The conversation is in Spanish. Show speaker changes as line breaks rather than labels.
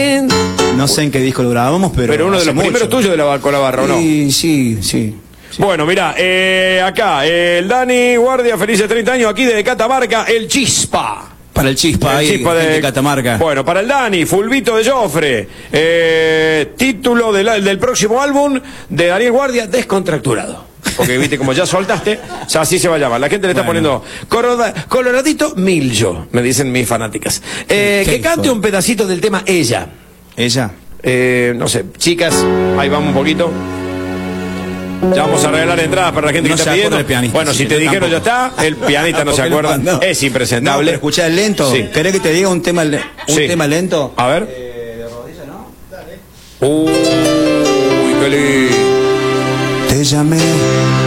No sé en qué disco lo grabamos, pero
uno de los primeros tuyos de la Barra, ¿o no?
Sí.
Bueno, mirá, acá, el Dani Guardia, felices 30 años, aquí desde Catamarca, el Chispa.
Para el Chispa, ahí,
Chispa
de Catamarca.
Bueno, para el Dani, Fulvito de Joffre, título del próximo álbum de Daniel Guardia, Descontracturado. Porque, viste, como ya soltaste, ya así se va a llamar. La gente le está poniendo Coloradito Millo, me dicen mis fanáticas. Que cante un pedacito del tema Ella.
¿Ella?
No sé, chicas, ahí vamos un poquito. Ya vamos a regalar entradas para la gente que está pidiendo. Bueno, si te dijeron ya está, el pianista no se acuerda. No. Es impresentable.
No, escuchá el lento.
Sí.
¿Querés que te diga un tema lento?
A ver.
De rodilla, ¿no? Dale.
Uy, qué lindo.
Te llamé